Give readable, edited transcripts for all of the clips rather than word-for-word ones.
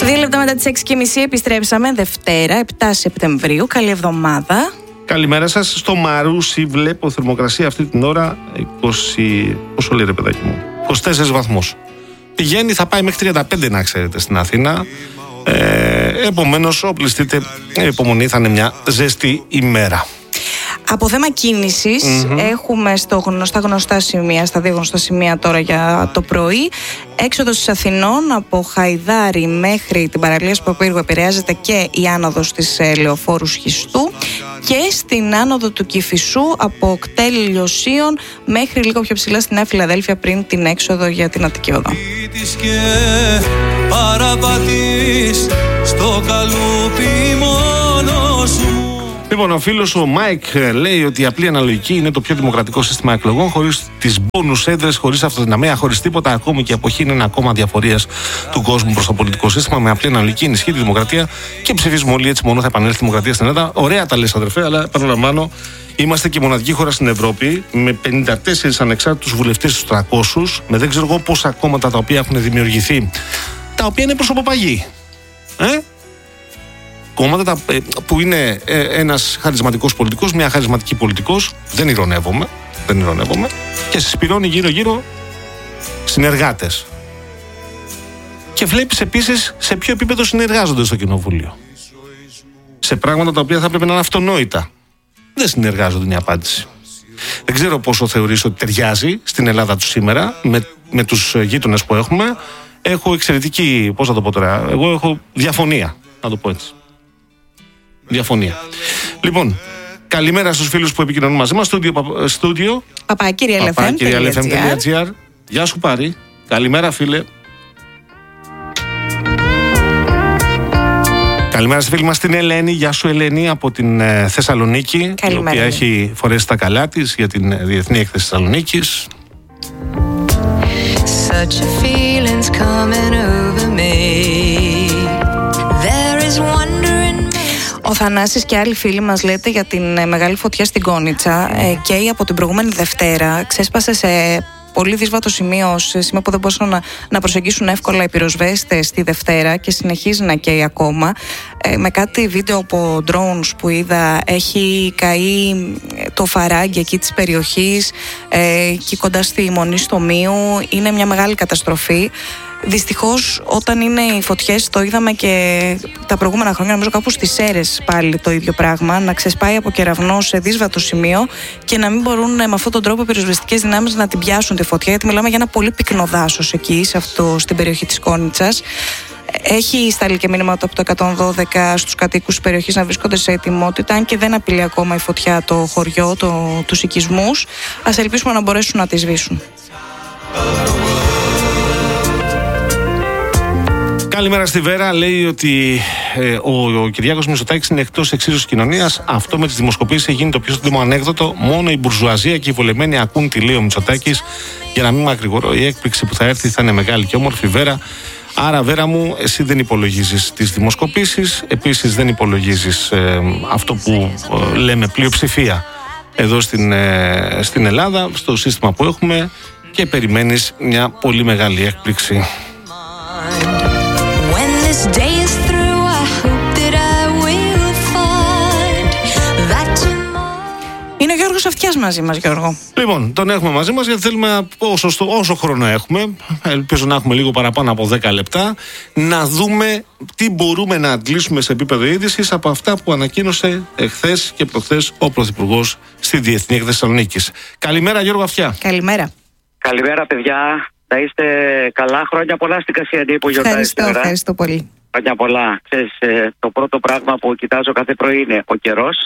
2 λεπτά μετά τις 6:30 επιστρέψαμε, Δευτέρα, 7 Σεπτεμβρίου. Καλή εβδομάδα. Καλημέρα σας. Στο Μαρούσι βλέπω θερμοκρασία αυτή την ώρα 20... Πόσο λέει ρε παιδάκι μου? 24 βαθμούς. Πηγαίνει, θα πάει μέχρι 35 να ξέρετε στην Αθήνα. Επομένως, οπλιστείτε, υπομονή, θα είναι μια ζεστή ημέρα. Από θέμα κίνησης, έχουμε στα γνωστά σημεία, στα δύο γνωστά σημεία τώρα για το πρωί. Έξοδος της Αθηνών από Χαϊδάρη μέχρι την παραλία Σπαπύργου επηρεάζεται και η άνοδος της Λεωφόρου Σχιστού, και στην άνοδο του Κηφισού από Κτέλ Λιωσίων μέχρι λίγο πιο ψηλά στη Νέα Φιλαδέλφια πριν την έξοδο για την Αττική Οδό. Λοιπόν, ο φίλος ο Μάικ λέει ότι η απλή αναλογική είναι το πιο δημοκρατικό σύστημα εκλογών, χωρίς τις μπόνους έδρες, χωρίς αυτοδυναμία, χωρίς τίποτα. Ακόμη και η αποχή είναι ένα κόμμα διαφορίας του κόσμου προς το πολιτικό σύστημα. Με απλή αναλογική ενισχύει τη δημοκρατία και ψηφίζουμε όλοι, έτσι μόνο θα επανέλθει η δημοκρατία στην Ελλάδα. Ωραία τα λες, αδερφέ, αλλά επαναλαμβάνω, είμαστε και μοναδική χώρα στην Ευρώπη με 54 ανεξάρτητους βουλευτές στους 300, με δεν ξέρω εγώ πόσα κόμματα τα οποία έχουν δημιουργηθεί, τα οποία είναι προσωποπαγή. Κόμματα που είναι ένας χαρισματικός πολιτικός, μια χαρισματική πολιτικός, δεν ειρωνεύομαι, και συσπηρώνει γύρω-γύρω συνεργάτες. Και βλέπεις επίσης σε ποιο επίπεδο συνεργάζονται στο κοινοβούλιο. Σε πράγματα τα οποία θα πρέπει να είναι αυτονόητα. Δεν συνεργάζονται, είναι η απάντηση. Δεν ξέρω πόσο θεωρείς ότι ταιριάζει στην Ελλάδα του σήμερα με τους γείτονες που έχουμε. Έχω εξαιρετική, πώς θα το πω τώρα, εγώ έχω διαφωνία, να το πω έτσι. Διαφωνία. Λοιπόν, καλημέρα στους φίλους που επικοινωνούν μαζί μας. Στούντιο papakirialfm.gr. Γεια σου Πάρη. Καλημέρα φίλε. Καλημέρα στη φίλη μας την Ελένη. Γεια σου Ελένη από την Θεσσαλονίκη. Καλημέρα. Η οποία έχει φορέσει τα καλά της για την Διεθνή Έκθεση Θεσσαλονίκης. Such a feeling's coming over me. There is wonder in me. Ο Θανάσης και άλλοι φίλοι μας λέτε για την μεγάλη φωτιά στην Κόνιτσα, και από την προηγούμενη Δευτέρα ξέσπασε σε πολύ δύσβατο σημείο, σε σημείο που δεν μπορούσαν να προσεγγίσουν εύκολα οι πυροσβέστες τη Δευτέρα, και συνεχίζει να καίει ακόμα. Με κάτι βίντεο από drones που είδα, έχει καεί το φαράγγι εκεί της περιοχής, και κοντά στη Μονή Στομίου. Είναι μια μεγάλη καταστροφή. Δυστυχώς, όταν είναι οι φωτιές, το είδαμε και τα προηγούμενα χρόνια, νομίζω κάπου στις Σέρρες πάλι το ίδιο πράγμα, να ξεσπάει από κεραυνό σε δύσβατο σημείο και να μην μπορούν με αυτόν τον τρόπο οι πυροσβεστικές δυνάμεις να την πιάσουν τη φωτιά, γιατί μιλάμε για ένα πολύ πυκνό δάσος εκεί, στην περιοχή της Κόνιτσας. Έχει σταλεί και μήνυμα από το 112 στους κατοίκους της περιοχής να βρίσκονται σε ετοιμότητα, αν και δεν απειλεί ακόμα η φωτιά το χωριό, τους οικισμούς. Ας ελπίσουμε να μπορέσουν να τη σβήσουν. Καλημέρα στη Βέρα. Λέει ότι ο Κυριάκος Μητσοτάκης είναι εκτός εξίσωσης κοινωνίας. Αυτό με τις δημοσκοπήσεις έχει γίνει το πιο σύντομο ανέκδοτο. Μόνο η μπουρζουαζία και οι βολεμένοι ακούν τι λέει ο Μητσοτάκης. Για να μην μακρηγορώ, η έκπληξη που θα έρθει θα είναι μεγάλη και όμορφη. Βέρα. Άρα, Βέρα μου, εσύ δεν υπολογίζεις τις δημοσκοπήσεις. Επίσης, δεν υπολογίζεις αυτό που λέμε πλειοψηφία εδώ στην Ελλάδα, στο σύστημα που έχουμε, και περιμένεις μια πολύ μεγάλη έκπληξη. Είναι ο Γιώργος Αυτιάς μαζί μας, Γιώργο. Λοιπόν, τον έχουμε μαζί μας γιατί θέλουμε όσο χρόνο έχουμε, ελπίζω να έχουμε λίγο παραπάνω από 10 λεπτά, να δούμε τι μπορούμε να αντλήσουμε σε επίπεδο είδησης από αυτά που ανακοίνωσε εχθές και προχθές ο Πρωθυπουργός στη Διεθνή Έκθεση Θεσσαλονίκης. Καλημέρα Γιώργο Αυτιά. Καλημέρα. Καλημέρα παιδιά. Να είστε καλά. Χρόνια πολλά στην Κασιαντή που γιορτάζει σήμερα. Ευχαριστώ πολύ. Χρόνια πολλά. Ξέρεις, το πρώτο πράγμα που κοιτάζω κάθε πρωί είναι ο καιρός.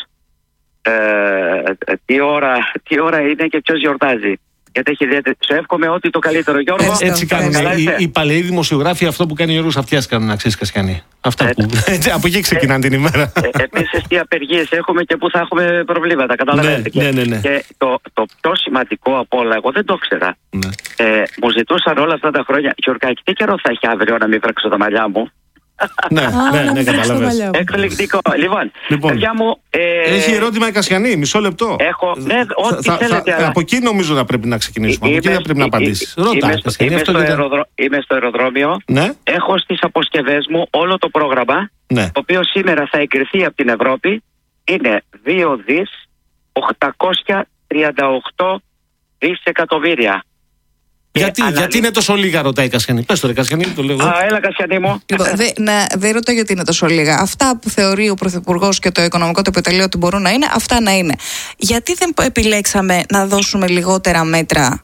Τι ώρα είναι και ποιος γιορτάζει. Γιατί έχει ιδιαίτερη. Σου εύχομαι ό,τι το καλύτερο, Γιώργο. Έτσι κάνουν οι παλαιοί δημοσιογράφοι, αυτό που κάνει ο Γιώργος Αυτιάς κάνουν, να ξέρεις Κασιανή. Αυτά που. Από εκεί ξεκινάνε την ημέρα. Επίσης, τι απεργίες έχουμε και πού θα έχουμε προβλήματα. Καταλαβαίνετε. Ναι. Και το πιο σημαντικό από όλα, εγώ δεν το ήξερα. Μου ζητούσαν όλα αυτά τα χρόνια, Γιωργάκη, τι καιρό θα έχει αύριο να μην βρέξω τα μαλλιά μου. Ναι, καταλαβαίνεις. Εκπληκτικό. Λοιπόν, παιδιά μου. Έχει ερώτημα η Κασιανή, μισό λεπτό. Έχω. Ναι, ό,τι θέλετε. Από εκεί νομίζω να πρέπει να ξεκινήσουμε. Από εκεί δεν πρέπει να απαντήσεις. Είμαι στο αεροδρόμιο. Ναι. Έχω στις αποσκευές μου όλο το πρόγραμμα. Ναι. Το οποίο σήμερα θα εγκριθεί από την Ευρώπη. Είναι 2.838 δισεκατομμύρια. Γιατί είναι τόσο λίγα, ρωτάει η Κασιανή. Πες τώρα, Κασιανή, το λέω. Έλα, Κασιανή μου. Δεν ρωτώ γιατί είναι τόσο λίγα. Αυτά που θεωρεί ο Πρωθυπουργός και το Οικονομικό του Επιτελείο ότι μπορούν να είναι, αυτά να είναι. Γιατί δεν επιλέξαμε να δώσουμε λιγότερα μέτρα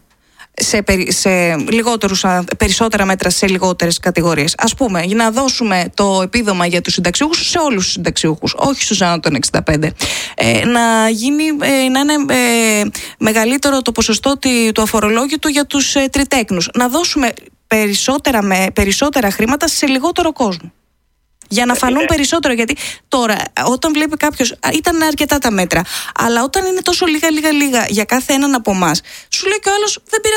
περισσότερα μέτρα σε λιγότερες κατηγορίες? Ας πούμε, για να δώσουμε το επίδομα για τους συνταξιούχους σε όλους τους συνταξιούχους, όχι στους άνω των 65. Να είναι μεγαλύτερο το ποσοστό του αφορολόγητου για τους τριτέκνους. Να δώσουμε περισσότερα χρήματα σε λιγότερο κόσμο. Για να φανούν περισσότερο. Γιατί τώρα, όταν βλέπει κάποιος, ήταν αρκετά τα μέτρα, αλλά όταν είναι τόσο λίγα για κάθε έναν από εμάς, σου λέει και ο άλλος, δεν πειράζει.